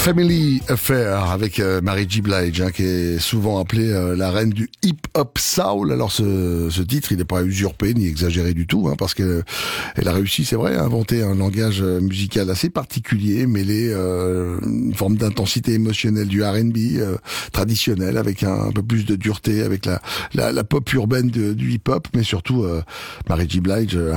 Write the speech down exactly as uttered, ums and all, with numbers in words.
Family Affair avec euh, Mary J. Blige, hein, qui est souvent appelée euh, la reine du hip-hop soul. Alors ce, ce titre, il n'est pas usurpé ni exagéré du tout, hein, parce qu'elle elle a réussi, c'est vrai, à inventer un langage musical assez particulier, mêlé euh, une forme d'intensité émotionnelle du R and B euh, traditionnel, avec un, un peu plus de dureté, avec la, la, la pop urbaine de, du hip-hop, mais surtout euh, Mary J. Blige